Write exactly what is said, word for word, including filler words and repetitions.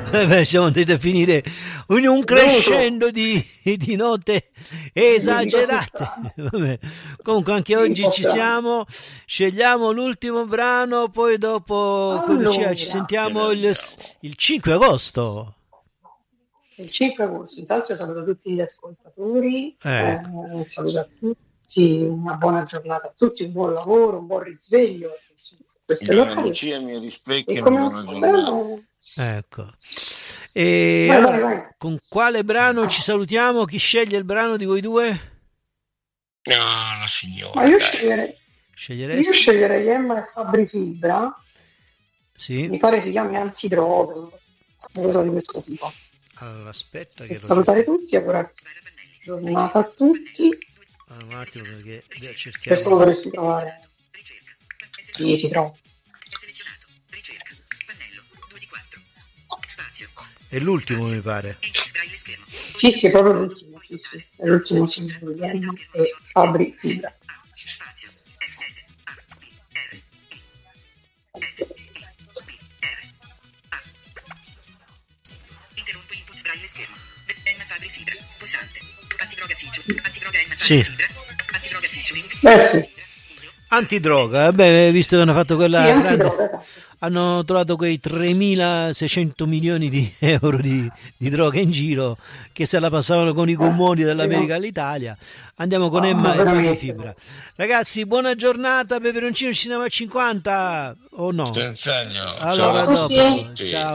Eh beh, siamo andati a finire in un crescendo di, di note esagerate. Vabbè. Comunque anche Sì, un oggi po' ci strano. siamo, scegliamo l'ultimo brano, poi dopo quello ci, ci Allora, Che ne sentiamo il, andiamo? il cinque agosto. il cinque agosto, intanto saluto tutti gli ascoltatori, eh, Ecco. un saluto a tutti, una buona giornata a tutti, un buon lavoro, un buon risveglio, insomma, questo è Buona l'orario. Lucia, mi E rispecchiano, come buona giornata. bene, Ecco. E vai, vai, allora, vai. con quale brano ci salutiamo? Chi sceglie il brano di voi due? No, la Ma signora, io dai. sceglierei, io Sceglieresti? sceglierei Emma e Fabri Fibra, Sì. mi pare si chiami Antidroga, una cosa di questo tipo. Allora, aspetta Per che lo salutare cerco. tutti, augurare giornata a tutti, Ah, un attimo perché questo lo cerchiamo. dovresti trovare. Sì, si trova. È l'ultimo, mi pare. Sì, sì, è proprio l'ultimo, sì, sì, è l'ultimo singolo di Emma e Fabri Fibra. Sì. Eh sì, Antidroga, beh, visto che hanno fatto sì, quella grande, antidroga, esatto. hanno trovato quei tremilaseicento milioni di euro di, di droga in giro che se la passavano con i gommoni dall'America all'Italia. Andiamo con Ah, ma Emma e Fabri veramente. Fibra. Ragazzi, buona giornata, peperoncino cinema cinquanta o no? Senz'altro. Ciao Allora a Ciao a dopo, tutti. tutti. ciao.